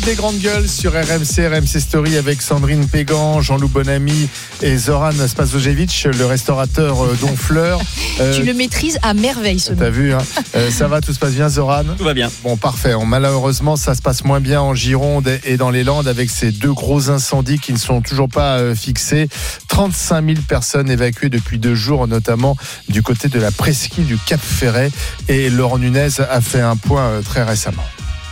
Des grandes gueules sur RMC Story avec Sandrine Pégan, Jean-Loup Bonamy et Zoran Spasojevic, le restaurateur d'Honfleur. Tu le maîtrises à merveille, ce nom. T'as vu, hein. Ça va, tout se passe bien, Zoran ? Tout va bien. Bon, parfait. Malheureusement, ça se passe moins bien en Gironde et dans les Landes avec ces deux gros incendies qui ne sont toujours pas fixés. 35 000 personnes évacuées depuis 2 jours, notamment du côté de la presqu'île du Cap Ferret. Et Laurent Nunez a fait un point très récemment.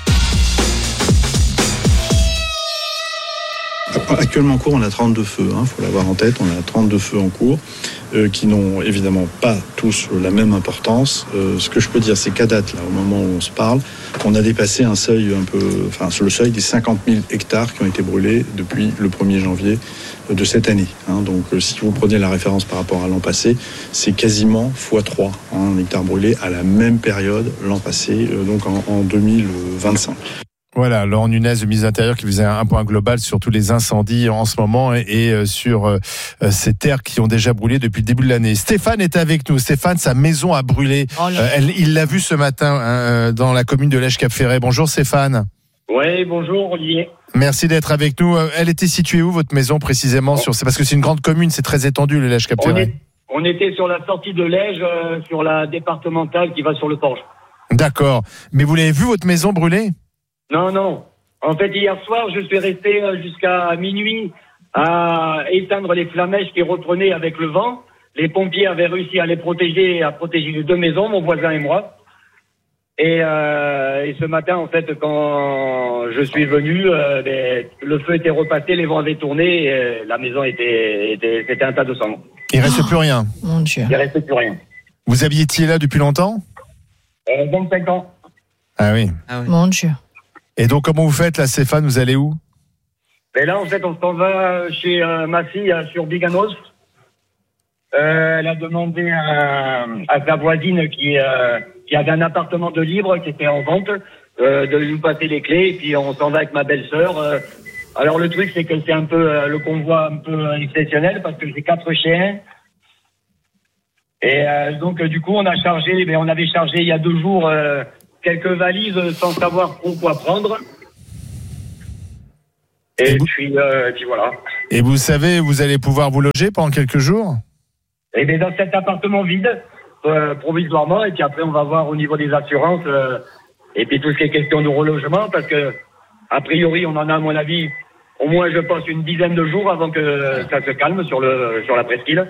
Actuellement en cours, on a 32 feux, faut l'avoir en tête, on a 32 feux en cours qui n'ont évidemment pas tous la même importance. Ce que je peux dire, c'est qu'à date, là, au moment où on se parle, on a dépassé un seuil sur le seuil des 50 000 hectares qui ont été brûlés depuis le 1er janvier de cette année. Donc si vous prenez la référence par rapport à l'an passé, c'est quasiment x3 un hectare brûlé à la même période l'an passé, donc en 2025. Voilà, Laurent Nunez, le ministre de l'Intérieur, qui faisait un point global sur tous les incendies en ce moment et sur ces terres qui ont déjà brûlé depuis le début de l'année. Stéphane est avec nous. Stéphane, sa maison a brûlé. Il l'a vu ce matin dans la commune de Lège-Cap-Ferret. Bonjour Stéphane. Oui, bonjour Olivier. Merci d'être avec nous. Elle était située où, votre maison, précisément C'est parce que c'est une grande commune, c'est très étendu, le Lège-Cap-Ferret. On était sur la sortie de Lège, sur la départementale qui va sur le Porge. D'accord. Mais vous l'avez vu, votre maison brûler ? Non. En fait, hier soir, je suis resté jusqu'à minuit à éteindre les flamèches qui reprenaient avec le vent. Les pompiers avaient réussi à les protéger, à protéger les 2 maisons, mon voisin et moi. Et ce matin, en fait, quand je suis venu, le feu était repassé, les vents avaient tourné, et la maison c'était un tas de cendres. Il reste plus rien. Mon Dieu. Il restait plus rien. Vous habitiez là depuis longtemps ? 25 ans. Ah oui. Mon Dieu. Et donc, comment vous faites là, Stéphane ? Vous allez où ? Et là, en fait, on s'en va chez ma fille sur Biganos. Elle a demandé à sa voisine qui avait un appartement de libre qui était en vente de lui passer les clés. Et puis, on s'en va avec ma belle-sœur. Alors, le truc, c'est que c'est un peu le convoi un peu exceptionnel parce que j'ai 4 chiens. Et donc, du coup, on avait chargé il y a 2 jours quelques valises sans savoir trop quoi prendre. Et puis voilà. Et vous savez, vous allez pouvoir vous loger pendant quelques jours ? Et bien dans cet appartement vide, provisoirement, et puis après on va voir au niveau des assurances, et puis tout ce qui est question de relogement, parce que a priori on en a à mon avis au moins je pense une dizaine de jours avant que ça se calme sur la presqu'île.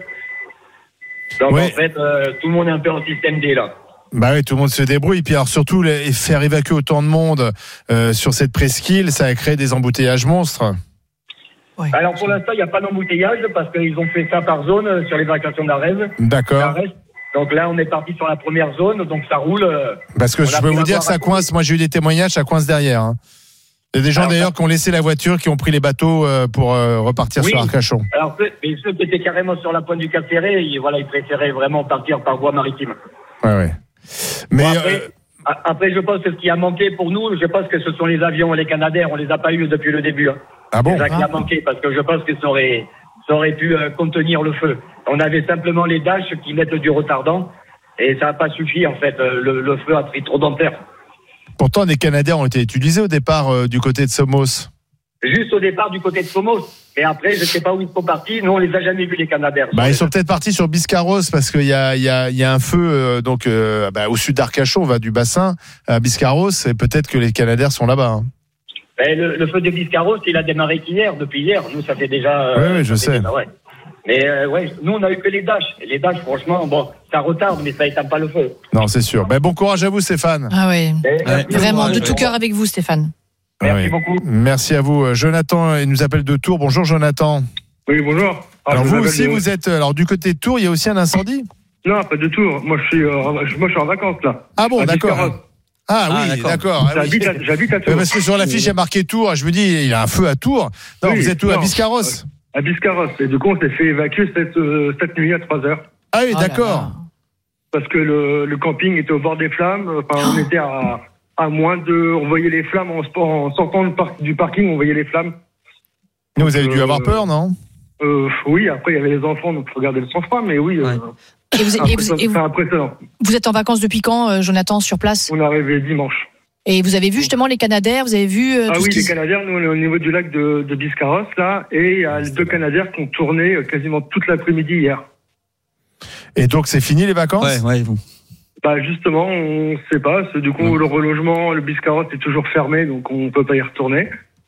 Donc en fait tout le monde est un peu en système D là. Bah oui, tout le monde se débrouille. Puis alors surtout faire évacuer autant de monde sur cette presqu'île, ça a créé des embouteillages monstres. Ouais. Alors pour l'instant il n'y a pas d'embouteillage parce qu'ils ont fait ça par zone sur l'évacuation d'Arèze. D'accord. Donc là on est parti sur la première zone, donc ça roule. Parce que je peux vous dire que ça coince. Moi j'ai eu des témoignages, ça coince derrière. Hein. Il y a des gens d'ailleurs qui ont laissé la voiture, qui ont pris les bateaux pour repartir sur Arcachon. Alors ceux qui étaient carrément sur la pointe du Cap Ferret, ils préféraient vraiment partir par voie maritime. Ouais. Mais après, je pense que ce qui a manqué pour nous, je pense que ce sont les avions et les Canadair. On les a pas eu depuis le début. Ah bon ? C'est ça qui a manqué parce que je pense que ça aurait pu contenir le feu. On avait simplement les Dash qui mettent du retardant et ça n'a pas suffi en fait. Le feu a pris trop d'ampleur. Pourtant, des Canadair ont été utilisés au départ du côté de Somos. Juste au départ du côté de Somos. Et après, je ne sais pas où ils sont partis. Nous, on les a jamais vus, les Canadair. Ils sont peut-être partis sur Biscarrosse parce qu'il y a un feu au sud d'Arcachon, on va du bassin à Biscarrosse, et peut-être que les Canadair sont là-bas. Hein. Le feu de Biscarrosse, il a démarré depuis hier. Nous, ça fait déjà... oui, je sais. Déjà, ouais. Mais nous, on a eu que les Dash. Et les Dash, franchement, ça retarde, mais ça éteint pas le feu. Non, c'est sûr. Bon courage à vous, Stéphane. Ah oui. Vraiment, de tout cœur avec vous, Stéphane. Merci beaucoup. Merci à vous. Jonathan, il nous appelle de Tours. Bonjour, Jonathan. Oui, bonjour. Alors, vous aussi, vous êtes... Alors, du côté de Tours, il y a aussi un incendie ? Non, pas de Tours. Moi, je suis en vacances, là. Ah bon, d'accord. D'accord. J'habite à Tours. Parce que sur l'affiche, il y a marqué Tours. Je me dis, il y a un feu à Tours. Non, vous êtes où ? À Biscarrosse ? À Biscarrosse. Et du coup, on s'est fait évacuer cette nuit à 3h. Ah oui, d'accord. Parce que le camping était au bord des flammes. On était à moins de... On voyait les flammes en sortant du parking, on voyait les flammes. Mais vous avez dû avoir peur, non ? Oui, après, il y avait les enfants, donc il faut garder le sang-froid, mais oui... Et c'est impressionnant. Vous êtes en vacances depuis quand, Jonathan, sur place ? On est arrivé dimanche. Et vous avez vu justement les Canadaires, vous avez vu Les Canadaires, nous on est au niveau du lac de Biscarrosse là, et il y a les 2 Canadaires qui ont tourné quasiment toute l'après-midi hier. Et donc c'est fini les vacances ? Ouais, bon. Bah justement, on sait pas, du coup le relogement, le Biscarrosse est toujours fermé, donc on peut pas y retourner.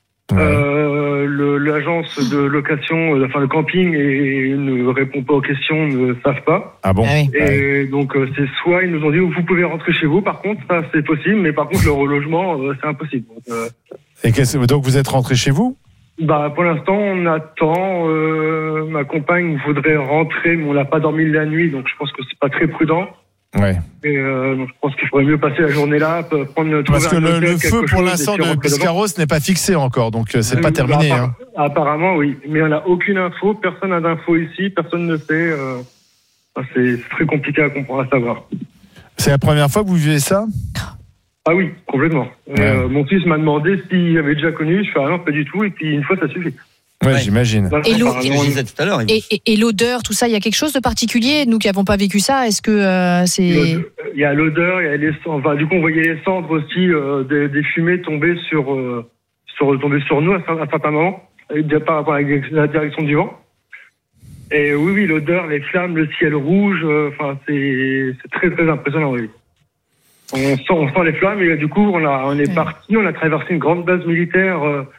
L'agence de location, le camping, ne répond pas aux questions, ne savent pas. Ah bon ? Et donc c'est soit ils nous ont dit vous pouvez rentrer chez vous, par contre ça c'est possible, mais par contre le relogement c'est impossible. Donc vous êtes rentré chez vous ? Bah pour l'instant on attend. Ma compagne voudrait rentrer, mais on l'a pas dormi la nuit, donc je pense que c'est pas très prudent. Ouais. Et donc je pense qu'il faudrait mieux passer la journée là, parce que le feu pour l'instant de Biscarrosse n'est pas fixé encore, donc c'est pas terminé. Apparemment oui, mais on n'a aucune info, personne n'a d'info ici, personne ne sait. C'est très compliqué à comprendre, à savoir. C'est la première fois que vous vivez ça ? Ah oui, complètement. Ouais. Mon fils m'a demandé s'il avait déjà connu, je fais non, pas du tout, et puis une fois ça suffit. Ouais, j'imagine. Et je disais tout à l'heure. Et l'odeur, tout ça, il y a quelque chose de particulier, nous qui n'avons pas vécu ça, est-ce que c'est... Il y a l'odeur, il y a les cendres, enfin, du coup on voyait les cendres aussi, des fumées tomber sur nous à certains moments, par rapport à la direction du vent. Et oui, l'odeur, les flammes, le ciel rouge, c'est très très impressionnant, oui. On sent les flammes, et du coup on est parti, on a traversé une grande base militaire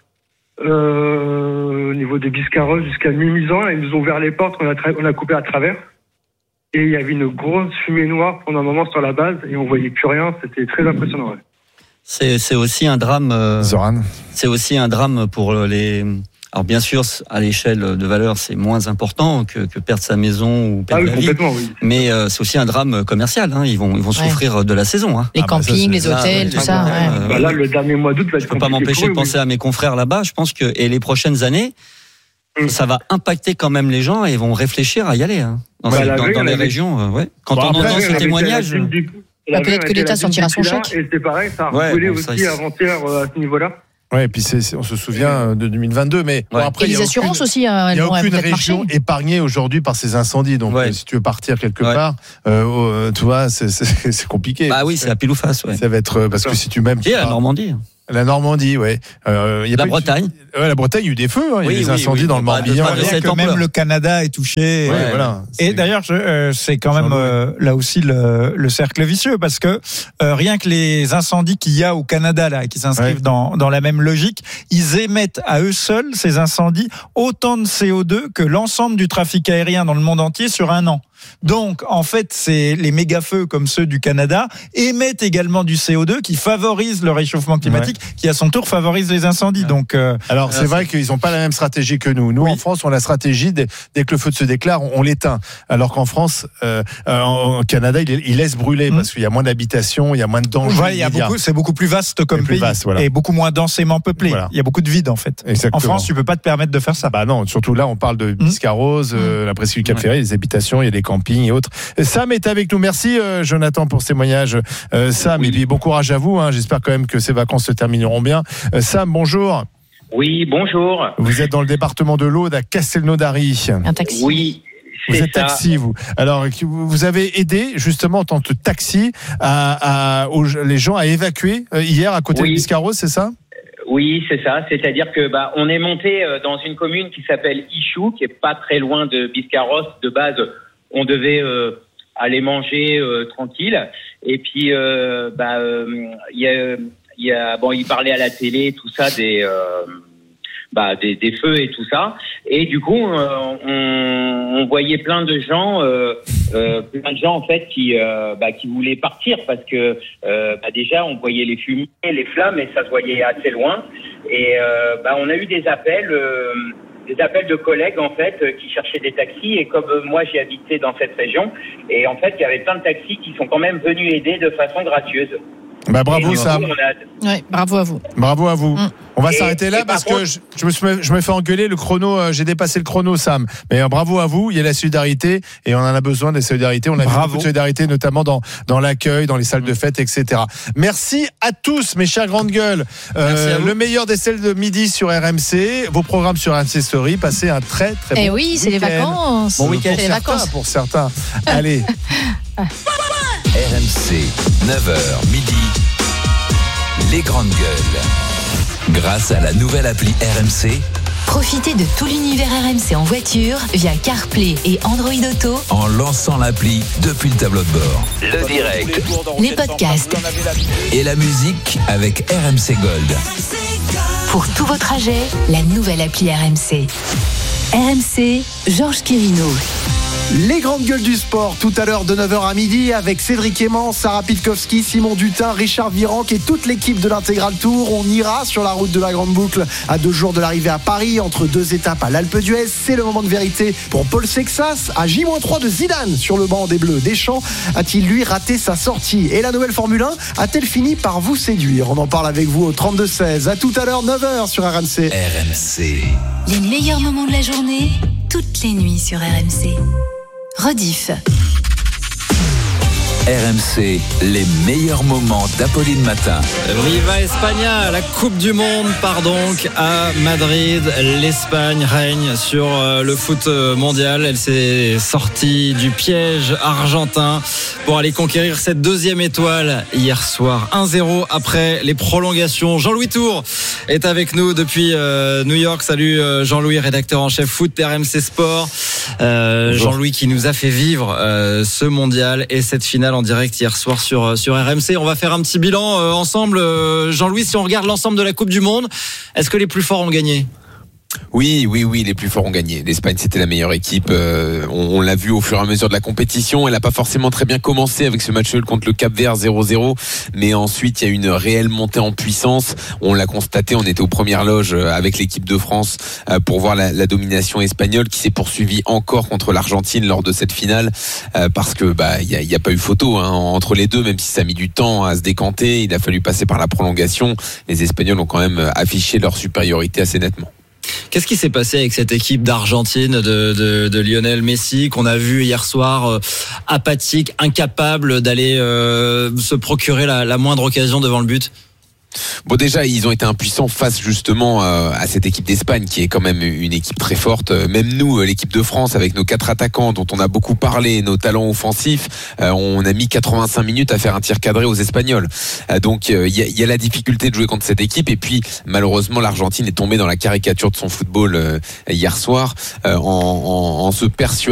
au niveau de Biscarrosse jusqu'à Mimizan. Ils nous ont ouvert les portes, on a coupé à travers. Et il y avait une grosse fumée noire pendant un moment sur la base et on voyait plus rien. C'était très impressionnant. Ouais. C'est aussi un drame. Zoran. C'est aussi un drame pour les. Alors bien sûr, à l'échelle de valeur, c'est moins important que perdre sa maison ou perdre la vie. Oui. Mais c'est aussi un drame commercial. Ils vont souffrir de la saison. Les campings, les hôtels, tout ça. Là, le dernier mois d'août va être compliqué. Je peux pas m'empêcher de penser à mes confrères là-bas. Je pense que les prochaines années, ça va impacter quand même les gens et ils vont réfléchir à y aller. Dans les régions. Quand on entend ces témoignages. Peut-être que l'État sortira son chèque. Et c'est pareil, ça a reculé aussi avant-hier à ce niveau-là. Ouais, et puis on se souvient de 2022, mais après, et les assurances aussi. Il n'y a aucune région épargnée aujourd'hui par ces incendies. Donc, si tu veux partir quelque part, tu vois, c'est compliqué. Bah oui, c'est à pile ou face. Ça va être parce que si tu m'aimes. Et la Normandie. La Normandie, ouais. La Bretagne. La Bretagne, il y a eu des feux. Il y a eu des incendies dans le Morbihan. Même le Canada est touché. Voilà. Et d'ailleurs, c'est quand même là aussi le cercle vicieux, parce que rien que les incendies qu'il y a au Canada là, qui s'inscrivent dans la même logique, ils émettent à eux seuls, ces incendies, autant de CO2 que l'ensemble du trafic aérien dans le monde entier sur un an. Donc, en fait, c'est les méga-feux comme ceux du Canada émettent également du CO2 qui favorise le réchauffement climatique, qui à son tour favorise les incendies. Donc, alors c'est vrai qu'ils n'ont pas la même stratégie que nous. Nous, en France, on a la stratégie dès que le feu se déclare, on l'éteint. Alors qu'en France, en Canada, il laisse brûler parce qu'il y a moins d'habitations, il y a moins de dangers. C'est beaucoup plus vaste comme pays et beaucoup moins densément peuplé. Voilà. Il y a beaucoup de vide en fait. Exactement. En France, tu peux pas te permettre de faire ça. Bah non, surtout là, on parle de Biscarrosse, la presqu'île Cap Ferret, les habitations, il y a des campings et autres. Sam est avec nous. Merci Jonathan pour ce témoignage. Sam, et puis bon courage à vous. J'espère quand même que ces vacances se termineront bien. Sam, bonjour. Oui, bonjour. Vous êtes dans le département de l'Aude à Castelnaudary. Un taxi. Oui. Vous êtes taxi, vous. Alors, vous avez aidé justement en tant que taxi les gens à évacuer hier à côté de Biscarrosse, c'est ça ? Oui, c'est ça. C'est-à-dire que on est monté dans une commune qui s'appelle Ichou, qui est pas très loin de Biscarrosse. De base, on devait aller manger tranquille. Et puis, il parlait à la télé, tout ça, des feux et tout ça. Et du coup, on voyait plein de gens en fait qui voulaient partir parce que déjà on voyait les fumées, les flammes et ça se voyait assez loin. Et on a eu des appels de collègues en fait qui cherchaient des taxis, et comme moi j'ai habité dans cette région, et en fait il y avait plein de taxis qui sont quand même venus aider de façon gracieuse. Bravo Sam. Bravo à vous. Bravo à vous. On va s'arrêter là parce que je me fais engueuler le chrono. J'ai dépassé le chrono, Sam. Mais bravo à vous. Il y a la solidarité et on en a besoin, des solidarités. On a vu beaucoup de solidarité, notamment dans l'accueil, dans les salles de fête, etc. Merci à tous, mes chers grandes gueules. Le meilleur des celles de midi sur RMC. Vos programmes sur RMC Story. Passez un très très bon week-end. Oui, c'est les vacances. Bon week-end. C'est les vacances pour certains. Allez. RMC, 9h midi. Les grandes gueules. Grâce à la nouvelle appli RMC, profitez de tout l'univers RMC en voiture via CarPlay et Android Auto en lançant l'appli depuis le tableau de bord. Le direct, les podcasts et la musique avec RMC Gold. Pour tous vos trajets, la nouvelle appli RMC. RMC, Georges Quirino. Les grandes gueules du sport, tout à l'heure de 9h à midi avec Cédric Aimant, Sarah Pitkowski, Simon Dutin, Richard Virenque et toute l'équipe de l'Intégral Tour. On ira sur la route de la Grande Boucle à 2 jours de l'arrivée à Paris, entre 2 étapes à l'Alpe d'Huez. C'est le moment de vérité pour Paul Sexas, à J-3 de Zidane sur le banc des Bleus. Deschamps a-t-il lui raté sa sortie? Et la nouvelle Formule 1 a-t-elle fini par vous séduire? On en parle avec vous au 32-16. À tout à l'heure, 9h sur RMC. RMC. Les meilleurs moments de la journée, toutes les nuits sur RMC. Rediff. RMC, les meilleurs moments d'Apolline Matin. Viva España, la Coupe du Monde part donc à Madrid. L'Espagne règne sur le foot mondial. Elle s'est sortie du piège argentin pour aller conquérir cette deuxième étoile hier soir. 1-0 après les prolongations. Jean-Louis Tour est avec nous depuis New York. Salut Jean-Louis, rédacteur en chef foot RMC Sport. Jean-Louis qui nous a fait vivre ce mondial et cette finale en direct hier soir sur RMC. On va faire un petit bilan ensemble. Jean-Louis, si on regarde l'ensemble de la Coupe du Monde, est-ce que les plus forts ont gagné ? Oui, les plus forts ont gagné. L'Espagne, c'était la meilleure équipe. On l'a vu au fur et à mesure de la compétition. Elle n'a pas forcément très bien commencé avec ce match nul contre le Cap-Vert 0-0. Mais ensuite, il y a eu une réelle montée en puissance. On l'a constaté, on était aux premières loges avec l'équipe de France pour voir la domination espagnole qui s'est poursuivie encore contre l'Argentine lors de cette finale. Parce que il y a pas eu photo entre les deux, même si ça a mis du temps à se décanter. Il a fallu passer par la prolongation. Les Espagnols ont quand même affiché leur supériorité assez nettement. Qu'est-ce qui s'est passé avec cette équipe d'Argentine de Lionel Messi qu'on a vu hier soir apathique, incapable d'aller se procurer la moindre occasion devant le but? Bon, déjà, ils ont été impuissants face justement à cette équipe d'Espagne qui est quand même une équipe très forte. Même nous, l'équipe de France, avec nos 4 attaquants dont on a beaucoup parlé, nos talents offensifs, on a mis 85 minutes à faire un tir cadré aux Espagnols. Donc, il y a la difficulté de jouer contre cette équipe. Et puis, malheureusement, l'Argentine est tombée dans la caricature de son football hier soir en se persuadant